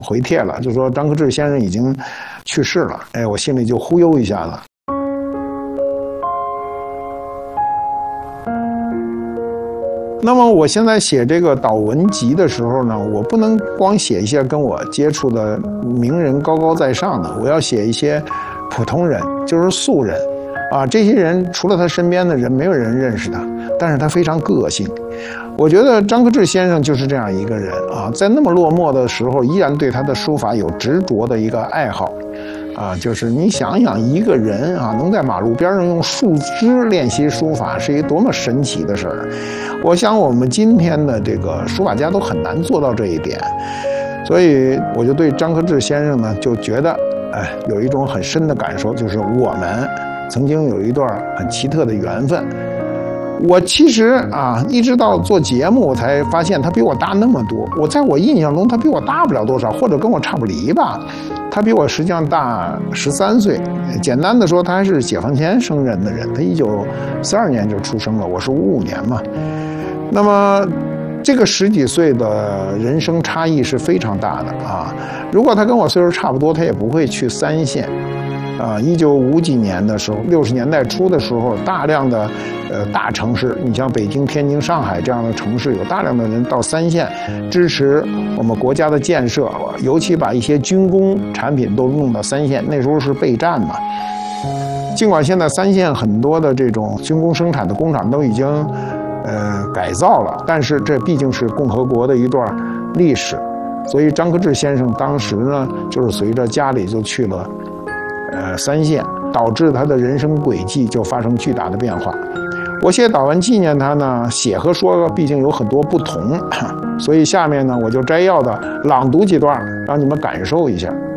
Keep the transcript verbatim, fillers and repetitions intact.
回帖了，就说张克志先生已经去世了。哎，我心里就忽悠一下子。那么我现在写这个导文集的时候呢，我不能光写一些跟我接触的名人高高在上的，我要写一些普通人，就是素人啊。这些人除了他身边的人，没有人认识他，但是他非常个性。我觉得张克志先生就是这样一个人啊，在那么落寞的时候，依然对他的书法有执着的一个爱好。啊，就是你想想，一个人啊，能在马路边上用树枝练习书法，是一多么神奇的事儿。我想，我们今天的这个书法家都很难做到这一点，所以我就对张克志先生呢，就觉得，哎，有一种很深的感受，就是我们曾经有一段很奇特的缘分。我其实啊，一直到做节目，我才发现他比我大那么多。我在我印象中，他比我大不了多少，或者跟我差不离吧。他比我实际上大十三岁。简单的说，他还是解放前生人的人。他一九四二年就出生了，我是五五年嘛。那么这个十几岁的人生差异是非常大的啊。如果他跟我岁数差不多，他也不会去三线。啊，一九五几年的时候，六十年代初的时候，大量的呃大城市，你像北京、天津、上海这样的城市，有大量的人到三线支持我们国家的建设，尤其把一些军工产品都弄到三线。那时候是备战嘛。尽管现在三线很多的这种军工生产的工厂都已经呃改造了，但是这毕竟是共和国的一段历史，所以张克志先生当时呢，就是随着家里就去了。呃，三线导致他的人生轨迹就发生巨大的变化。我写导文纪念他呢，写和说毕竟有很多不同，所以下面呢我就摘要的朗读几段，让你们感受一下。